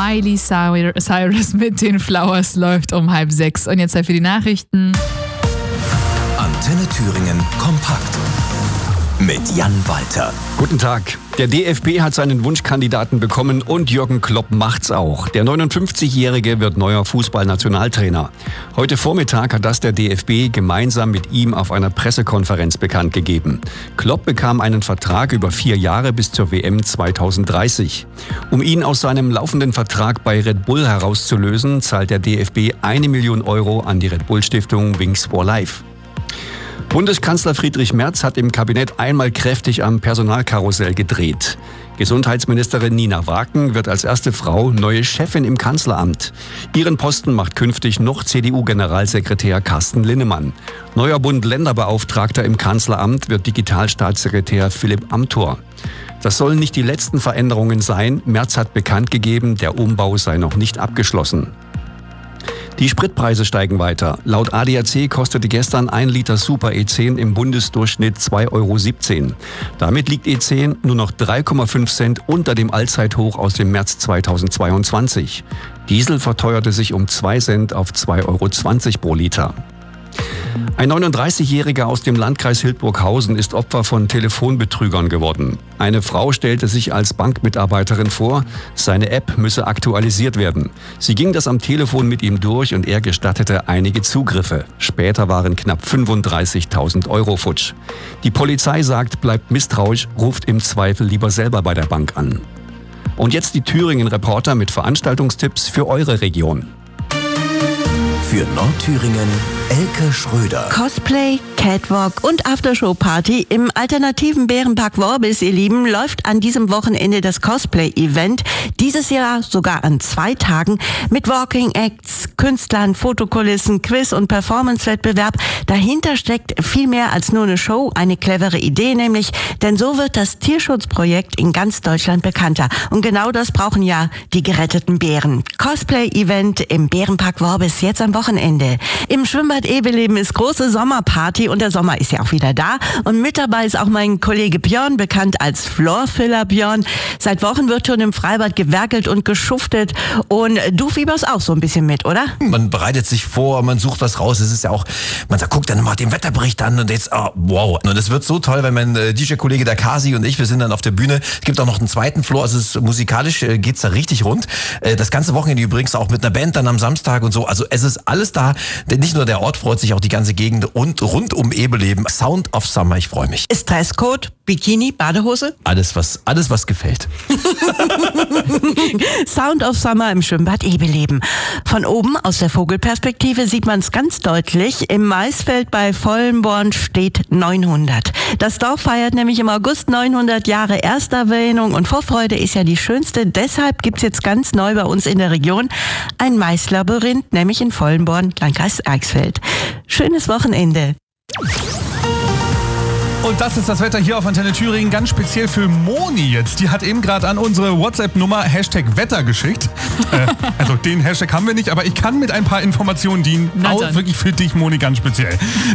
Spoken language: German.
Miley Cyrus mit den Flowers läuft um 5:30. Und jetzt Zeit für die Nachrichten. Antenne Thüringen kompakt mit Jan Walter. Guten Tag. Der DFB hat seinen Wunschkandidaten bekommen und Jürgen Klopp macht's auch. Der 59-Jährige wird neuer Fußballnationaltrainer. Heute Vormittag hat das der DFB gemeinsam mit ihm auf einer Pressekonferenz bekannt gegeben. Klopp bekam einen Vertrag über 4 Jahre bis zur WM 2030. Um ihn aus seinem laufenden Vertrag bei Red Bull herauszulösen, zahlt der DFB 1 Million Euro an die Red Bull Stiftung Wings for Life. Bundeskanzler Friedrich Merz hat im Kabinett einmal kräftig am Personalkarussell gedreht. Gesundheitsministerin Nina Waken wird als erste Frau neue Chefin im Kanzleramt. Ihren Posten macht künftig noch CDU-Generalsekretär Carsten Linnemann. Neuer Bund-Länder-Beauftragter im Kanzleramt wird Digitalstaatssekretär Philipp Amthor. Das sollen nicht die letzten Veränderungen sein. Merz hat bekannt gegeben, der Umbau sei noch nicht abgeschlossen. Die Spritpreise steigen weiter. Laut ADAC kostete gestern 1 Liter Super E10 im Bundesdurchschnitt 2,17 €. Damit liegt E10 nur noch 3,5 Cent unter dem Allzeithoch aus dem März 2022. Diesel verteuerte sich um 2 Cent auf 2,20 € pro Liter. Ein 39-Jähriger aus dem Landkreis Hildburghausen ist Opfer von Telefonbetrügern geworden. Eine Frau stellte sich als Bankmitarbeiterin vor, seine App müsse aktualisiert werden. Sie ging das am Telefon mit ihm durch und er gestattete einige Zugriffe. Später waren knapp 35.000 € futsch. Die Polizei sagt, bleibt misstrauisch, ruft im Zweifel lieber selber bei der Bank an. Und jetzt die Thüringen-Reporter mit Veranstaltungstipps für eure Region. Für Nordthüringen Elke Schröder. Cosplay, Catwalk und Aftershow-Party im alternativen Bärenpark Worbis, ihr Lieben, läuft an diesem Wochenende das Cosplay-Event. Dieses Jahr sogar an 2 Tagen mit Walking-Acts, Künstlern, Fotokulissen, Quiz- und Performance-Wettbewerb. Dahinter steckt viel mehr als nur eine Show, eine clevere Idee nämlich, denn so wird das Tierschutzprojekt in ganz Deutschland bekannter. Und genau das brauchen ja die geretteten Bären. Cosplay-Event im Bärenpark Worbis jetzt am Wochenende. Im Schwimmbad Ebeleben ist große Sommerparty und der Sommer ist ja auch wieder da. Und mit dabei ist auch mein Kollege Björn, bekannt als Floorfiller Björn. Seit Wochen wird schon im Freibad gewerkelt und geschuftet. Und du fieberst auch so ein bisschen mit, oder? Man bereitet sich vor, man sucht was raus. Es ist ja auch, man guckt dann immer den Wetterbericht an und jetzt, wow. Und es wird so toll, weil mein DJ-Kollege der Kasi und ich, wir sind dann auf der Bühne. Es gibt auch noch einen zweiten Floor, also musikalisch geht's da richtig rund. Das ganze Wochenende übrigens auch mit einer Band dann am Samstag und so. Also es ist alles da, denn nicht nur der Ort freut sich, auch die ganze Gegend und rund um Ebeleben. Sound of Summer, ich freue mich. Ist Dresscode, Bikini, Badehose? Alles was gefällt. Sound of Summer im Schwimmbad Ebeleben. Von oben aus der Vogelperspektive sieht man es ganz deutlich. Im Maisfeld bei Vollenborn steht 900. Das Dorf feiert nämlich im August 900 Jahre Ersterwähnung und Vorfreude ist ja die schönste. Deshalb gibt's jetzt ganz neu bei uns in der Region ein Maislabyrinth, nämlich in Vollenborn, Landkreis Eichsfeld. Schönes Wochenende. Und das ist das Wetter hier auf Antenne Thüringen, ganz speziell für Moni jetzt. Die hat eben gerade an unsere WhatsApp-Nummer #Wetter geschickt. Also den Hashtag haben wir nicht, aber ich kann mit ein paar Informationen dienen. Auch wirklich für dich, Moni, ganz speziell.